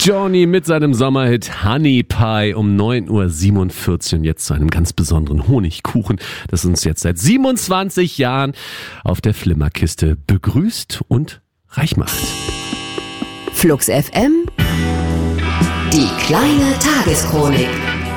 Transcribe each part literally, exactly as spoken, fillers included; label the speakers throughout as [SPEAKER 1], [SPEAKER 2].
[SPEAKER 1] Johnny mit seinem Sommerhit Honey Pie um neun Uhr siebenundvierzig und jetzt zu einem ganz besonderen Honigkuchen, das uns jetzt seit siebenundzwanzig Jahren auf der Flimmerkiste begrüßt und reich macht.
[SPEAKER 2] Flux F M, die kleine Tageschronik.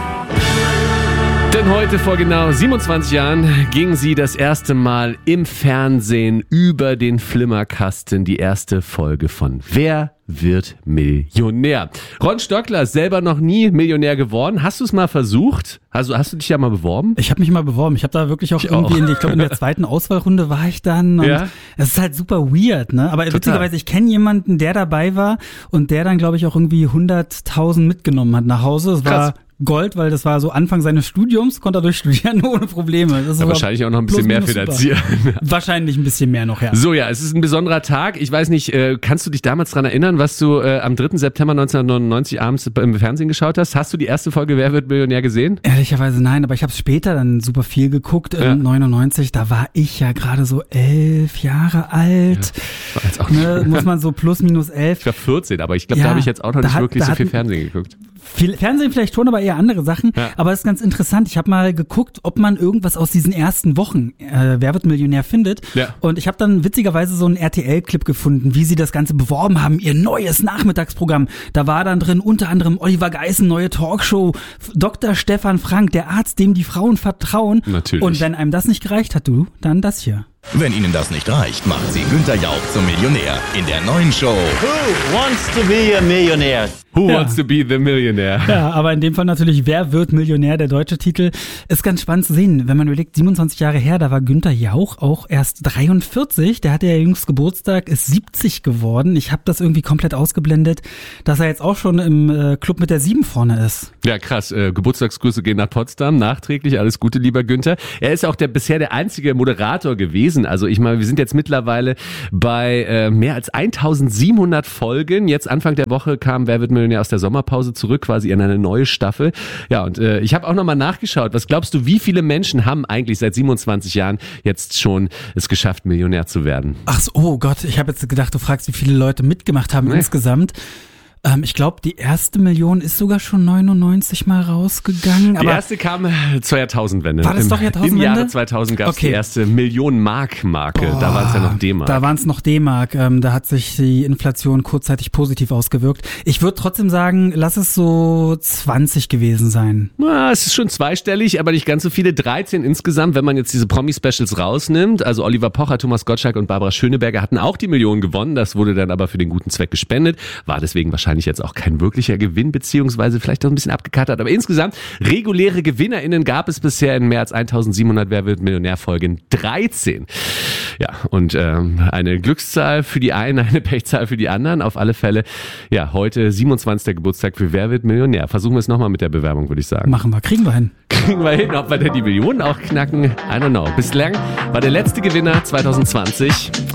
[SPEAKER 1] Denn heute vor genau siebenundzwanzig Jahren ging sie das erste Mal im Fernsehen über den Flimmerkasten, die erste Folge von Wer wird Millionär? Ron Stockler ist selber noch nie Millionär geworden. Hast du es mal versucht? Also hast du dich ja mal beworben?
[SPEAKER 3] Ich habe mich mal beworben. Ich habe da wirklich auch
[SPEAKER 1] ich
[SPEAKER 3] irgendwie,
[SPEAKER 1] auch.
[SPEAKER 3] In, die, ich glaube in der zweiten Auswahlrunde war ich dann. Und
[SPEAKER 1] ja?
[SPEAKER 3] Es ist halt super weird, ne? Aber
[SPEAKER 1] Total.
[SPEAKER 3] Witzigerweise, ich kenne jemanden, der dabei war und der dann, glaube ich, auch irgendwie hunderttausend mitgenommen hat nach Hause. Es war
[SPEAKER 1] Krass.
[SPEAKER 3] Gold, weil das war so Anfang seines Studiums, konnte er durchstudieren ohne Probleme. Das
[SPEAKER 1] Ja, wahrscheinlich auch noch ein bisschen mehr finanzieren.
[SPEAKER 3] Wahrscheinlich ein bisschen mehr noch, ja.
[SPEAKER 1] So, ja, es ist ein besonderer Tag. Ich weiß nicht, äh, kannst du dich damals dran erinnern, was du äh, am dritten September neunzehnhundertneunundneunzig abends im Fernsehen geschaut hast? Hast du die erste Folge Wer wird Millionär gesehen?
[SPEAKER 3] Ehrlicherweise nein, aber ich habe später dann super viel geguckt.
[SPEAKER 1] Ja.
[SPEAKER 3] In neunundneunzig, da war ich ja gerade so elf Jahre alt.
[SPEAKER 1] Ja, war jetzt auch
[SPEAKER 3] ne, muss man so plus minus elf.
[SPEAKER 1] Ich war vierzehn, aber ich glaube,
[SPEAKER 3] Ja,
[SPEAKER 1] da habe ich jetzt auch noch
[SPEAKER 3] da
[SPEAKER 1] nicht
[SPEAKER 3] hat-
[SPEAKER 1] wirklich
[SPEAKER 3] da
[SPEAKER 1] so viel
[SPEAKER 3] hatten-
[SPEAKER 1] Fernsehen geguckt.
[SPEAKER 3] Viel Fernsehen vielleicht schon, aber eher andere Sachen.
[SPEAKER 1] Ja.
[SPEAKER 3] Aber es ist ganz interessant. Ich habe mal geguckt, ob man irgendwas aus diesen ersten Wochen äh, Wer wird Millionär findet.
[SPEAKER 1] Ja.
[SPEAKER 3] Und ich habe dann witzigerweise so einen R T L-Clip gefunden, wie sie das Ganze beworben haben, ihr neues Nachmittagsprogramm. Da war dann drin unter anderem Oliver Geißen, neue Talkshow, Doktor Stefan Frank, der Arzt, dem die Frauen vertrauen.
[SPEAKER 1] Natürlich.
[SPEAKER 3] Und wenn einem das nicht gereicht hat, du, dann das hier.
[SPEAKER 4] Wenn Ihnen das nicht reicht, macht Sie Günther Jauch zum Millionär in der neuen Show.
[SPEAKER 5] Who wants to be a millionaire?
[SPEAKER 1] Who
[SPEAKER 3] Ja.
[SPEAKER 1] wants to be the Millionaire?
[SPEAKER 3] Ja, aber in dem Fall natürlich, wer wird Millionär, der deutsche Titel. Ist ganz spannend zu sehen, wenn man überlegt, siebenundzwanzig Jahre her, da war Günther Jauch auch erst dreiundvierzig, der hatte ja jüngst Geburtstag, ist siebzig geworden. Ich habe das irgendwie komplett ausgeblendet, dass er jetzt auch schon im äh, Club mit der sieben vorne ist.
[SPEAKER 1] Ja, krass. Äh, Geburtstagsgrüße gehen nach Potsdam. Nachträglich alles Gute, lieber Günther. Er ist auch der bisher der einzige Moderator gewesen. Also ich meine, wir sind jetzt mittlerweile bei äh, mehr als eintausendsiebenhundert Folgen. Jetzt Anfang der Woche kam Wer wird Millionär aus der Sommerpause zurück, quasi in eine neue Staffel. Ja, und äh, ich habe auch nochmal nachgeschaut. Was glaubst du, wie viele Menschen haben eigentlich seit siebenundzwanzig Jahren jetzt schon es geschafft, Millionär zu werden?
[SPEAKER 3] Ach so, oh Gott, ich habe jetzt gedacht, du fragst, wie viele Leute mitgemacht haben
[SPEAKER 1] Nee.
[SPEAKER 3] insgesamt. Ähm, ich glaube, die erste Million ist sogar schon neunundneunzig mal rausgegangen.
[SPEAKER 1] Die
[SPEAKER 3] Aber
[SPEAKER 1] erste kam äh, zur Jahrtausendwende.
[SPEAKER 3] War das
[SPEAKER 1] Im,
[SPEAKER 3] doch Jahrtausendwende?
[SPEAKER 1] Im Jahre zweitausend gab es
[SPEAKER 3] Okay.
[SPEAKER 1] die erste Millionen-Mark-Marke. Da waren es ja noch D-Mark.
[SPEAKER 3] Da waren es noch D-Mark. Ähm, da hat sich die Inflation kurzzeitig positiv ausgewirkt. Ich würde trotzdem sagen, lass es so zwanzig gewesen sein.
[SPEAKER 1] Na, es ist schon zweistellig, aber nicht ganz so viele. dreizehn insgesamt, wenn man jetzt diese Promi-Specials rausnimmt. Also Oliver Pocher, Thomas Gottschalk und Barbara Schöneberger hatten auch die Millionen gewonnen. Das wurde dann aber für den guten Zweck gespendet. War deswegen wahrscheinlich jetzt auch kein wirklicher Gewinn, beziehungsweise vielleicht auch ein bisschen abgekatert. Aber insgesamt, reguläre GewinnerInnen gab es bisher in mehr als eintausendsiebenhundert Wer wird Millionär-Folgen dreizehn. Ja, und ähm, eine Glückszahl für die einen, eine Pechzahl für die anderen. Auf alle Fälle, ja, heute siebenundzwanzigster Geburtstag für Wer wird Millionär. Versuchen wir es nochmal mit der Bewerbung, würde ich sagen.
[SPEAKER 3] Machen wir, kriegen wir hin.
[SPEAKER 1] Kriegen wir hin, ob wir denn die Millionen auch knacken? I don't know. Bislang war der letzte Gewinner zwanzig zwanzig